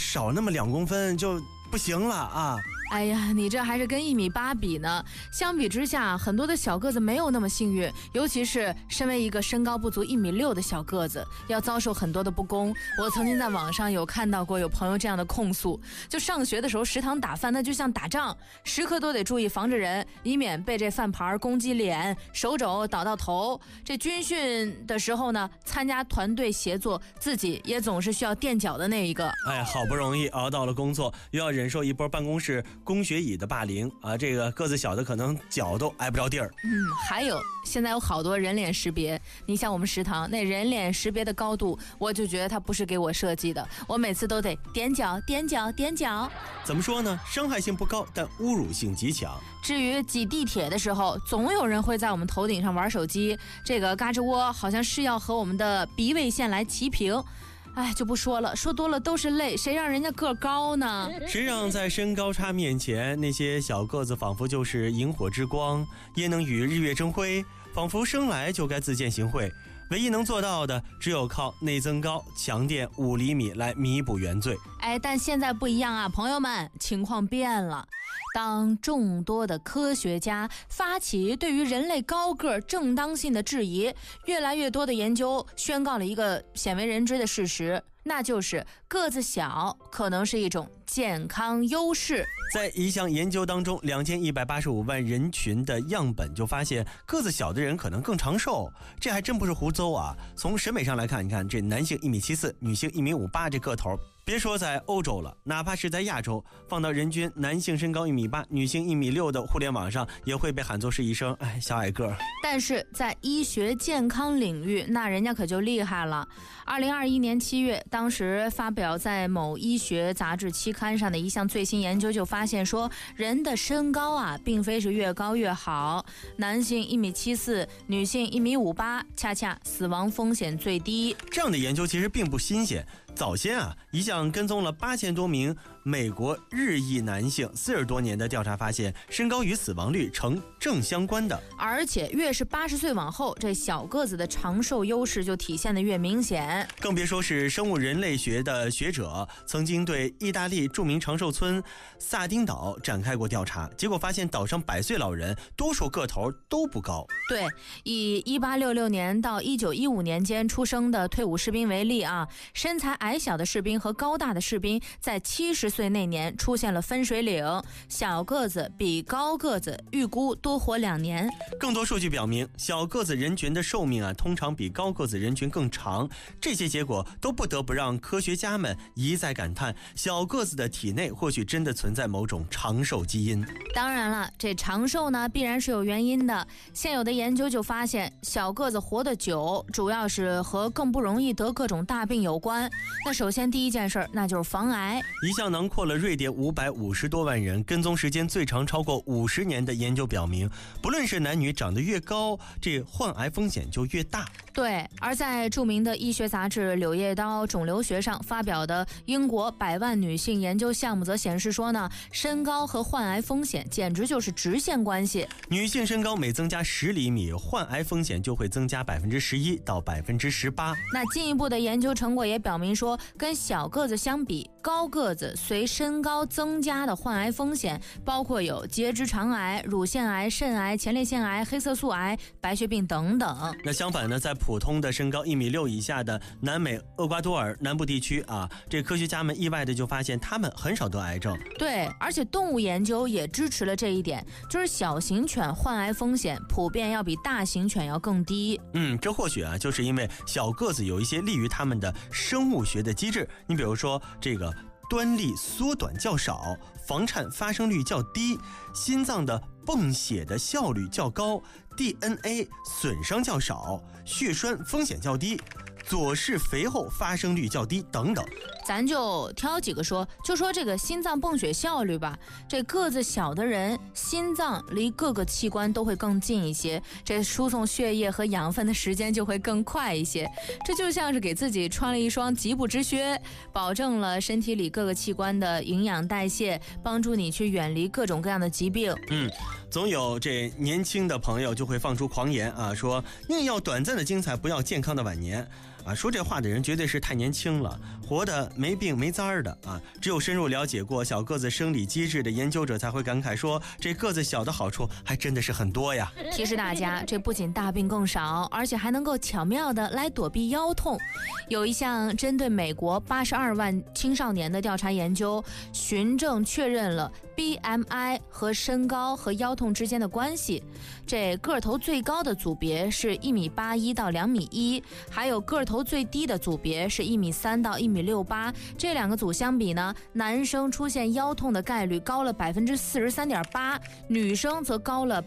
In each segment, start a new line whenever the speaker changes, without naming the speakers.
少那么2公分就不行了啊。
哎呀，你这还是跟1.8米比呢。相比之下，很多的小个子没有那么幸运，尤其是身为一个身高不足1.6米的小个子，要遭受很多的不公。我曾经在网上有看到过有朋友这样的控诉，就上学的时候食堂打饭，那就像打仗，时刻都得注意防着人，以免被这饭盘攻击脸、手肘倒到头。这军训的时候呢，参加团队协作，自己也总是需要垫脚的那一个。
哎，好不容易熬到了工作，又要忍受一波办公室工学椅的霸凌啊！这个个子小的可能脚都挨不着地儿。
还有现在有好多人脸识别，你像我们食堂那人脸识别的高度，我就觉得它不是给我设计的，我每次都得踮脚踮脚踮脚。
怎么说呢？伤害性不高，但侮辱性极强。
至于挤地铁的时候，总有人会在我们头顶上玩手机，这个嘎吱窝好像是要和我们的鼻位线来齐平。哎，就不说了，说多了都是泪，谁让人家个高呢？
谁让在身高差面前，那些小个子仿佛就是萤火之光，焉能与日月争辉？仿佛生来就该自荐行贿，唯一能做到的只有靠内增高，强垫5厘米来弥补原罪。
哎，但现在不一样啊，朋友们，情况变了。当众多的科学家发起对于人类高个正当性的质疑，越来越多的研究宣告了一个鲜为人知的事实，那就是个子小可能是一种健康优势。
在一项研究当中，2185万人群的样本就发现，个子小的人可能更长寿。这还真不是胡诌啊！从审美上来看，你看这男性1.74米，女性1.58米，这个头，别说在欧洲了，哪怕是在亚洲，放到人均男性身高1.8米，女性1.6米的互联网上，也会被喊作是一声小矮个。
但是在医学健康领域，那人家可就厉害了。2021年7月，当时发表在某医学杂志期刊上的一项最新研究就发现说，人的身高啊，并非是越高越好。男性1.74米，女性1.58米，恰恰死亡风险最低。
这样的研究其实并不新鲜。早先啊，一项跟踪了8000多名美国日裔男性40多年的调查发现，身高与死亡率呈正相关的。
而且越是80岁往后，这小个子的长寿优势就体现得越明显。
更别说是生物人类学的学者曾经对意大利著名长寿村萨丁岛展开过调查，结果发现岛上100岁老人多数个头都不高。
对，以1866年到1915年间出生的退伍士兵为例啊，身材矮小的士兵和高大的士兵在70岁那年出现了分水岭，小个子比高个子预估多活2年。
更多数据表明，小个子人群的寿命啊，通常比高个子人群更长。这些结果都不得不让科学家们一再感叹，小个子的体内或许真的存在某种长寿基因。
当然了，这长寿呢必然是有原因的。现有的研究就发现，小个子活得久，主要是和更不容易得各种大病有关。那首先第一件事那就是防癌。
一项囊括了瑞典550多万人，跟踪时间最长超过50年的研究表明，不论是男女，长得越高，这患癌风险就越大。
对，而在著名的医学杂志《柳叶刀肿瘤学》上发表的英国100万女性研究项目则显示说呢，身高和患癌风险简直就是直线关系。
女性身高每增加10厘米，患癌风险就会增加11%到18%。
那进一步的研究成果也表明说，跟小个子相比，高个子随身高增加的患癌风险包括有结直肠癌、乳腺癌、肾癌、前列腺癌、黑色素癌、白血病等等。
那相反呢，在普通的身高1.6米以下的南美厄瓜多尔南部地区啊，这科学家们意外的就发现他们很少得癌症。
对，而且动物研究也支持了这一点，就是小型犬患癌风险普遍要比大型犬要更低。
这或许啊，就是因为小个子有一些利于他们的生物学的机制。你比如说这个端粒缩短较少，房颤发生率较低，心脏的泵血的效率较高， DNA 损伤较少，血栓风险较低，左室肥厚发生率较低等等。
咱就挑几个说，就说这个心脏泵血效率吧。这个子小的人，心脏离各个器官都会更近一些，这输送血液和养分的时间就会更快一些。这就像是给自己穿了一双吉布之靴，保证了身体里各个器官的营养代谢，帮助你去远离各种各样的疾病。
总有这年轻的朋友就会放出狂言啊，说宁要短暂的精彩，不要健康的晚年。 啊，说这话的人绝对是太年轻了，活得没病没灾儿的啊！只有深入了解过小个子生理机制的研究者才会感慨说，这个子小的好处还真的是很多呀。
提示大家，这不仅大病更少，而且还能够巧妙的来躲避腰痛。有一项针对美国82万青少年的调查研究，循证确认了 BMI 和身高和腰痛之间的关系。这个头最高的组别是1.81米到2.1米，还有个头最低的组别是1.3米到1.68米。这两个组相比呢，男生出现腰痛的概率高了43.8%，女生则高了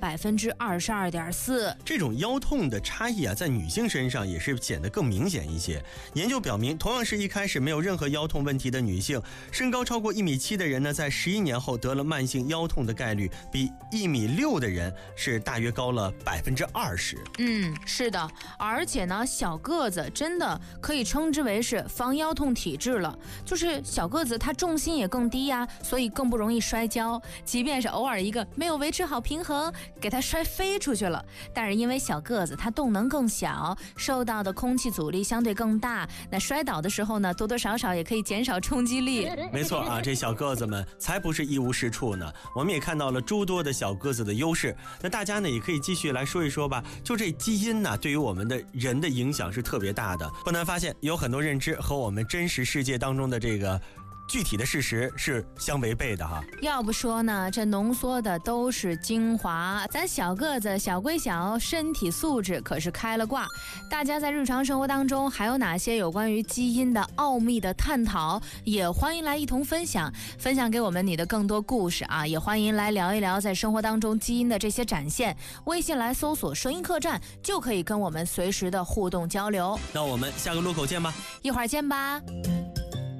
22.4%。
这种腰痛的差异啊，在女性身上也是显得更明显一些。研究表明，同样是一开始没有任何腰痛问题的女性，身高超过1.7米的人呢，在11年后得了慢性腰痛的概率比1.6米的人是大约高了20%。
是的，而且呢，小个子真的可以称之为是防腰痛体质了。就是小个子他重心也更低呀，所以更不容易摔跤。即便是偶尔一个没有维持好平衡，给他摔飞出去了，但是因为小个子他动能更小，受到的空气阻力相对更大，那摔倒的时候呢，多多少少也可以减少冲击力。
没错啊，这小个子们才不是一无是处呢。我们也看到了诸多的小个子的优势。那大家呢也可以继续来说一说吧。就这基因呢，对于我们的人的影响是特别大的。不难发现，有很多认知和我们真实世界当中的这个具体的事实是相违背的哈。
要不说呢，这浓缩的都是精华。咱小个子小归小，身体素质可是开了挂。大家在日常生活当中还有哪些有关于基因的奥秘的探讨，也欢迎来一同分享给我们你的更多故事啊！也欢迎来聊一聊在生活当中基因的这些展现。微信来搜索声音客栈，就可以跟我们随时的互动交流。
那我们下个路口见吧，
一会儿见吧。